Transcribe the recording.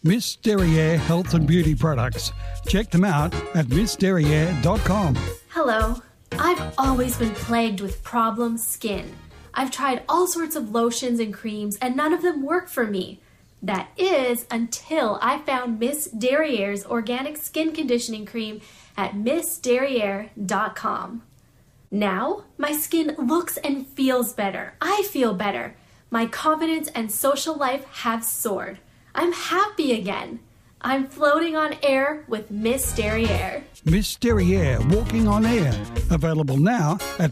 Miss Derriere Health and Beauty Products. Check them out at missderriere.com. Hello. I've always been plagued with problem skin. I've tried all sorts of lotions and creams and none of them work for me. That is until I found Miss Derriere's organic skin conditioning cream at missderriere.com. Now, my skin looks and feels better. I feel better. My confidence and social life have soared. I'm happy again. I'm floating on air with Miss Derriere. Miss Derriere Walking on Air. Available now at